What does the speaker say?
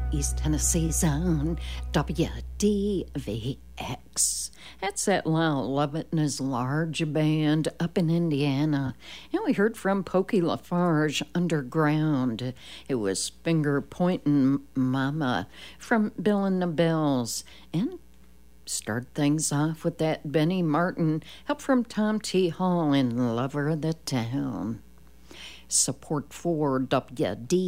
East Tennessee's own WDVX. That's that Lyle Lovett and his large band up in Indiana. And we heard from Pokey Lafarge, Underground. It was Finger Pointin' Mama from Bill and the Bells. And start things off with that Benny Martin, help from Tom T. Hall in Lover of the Town. Support for WD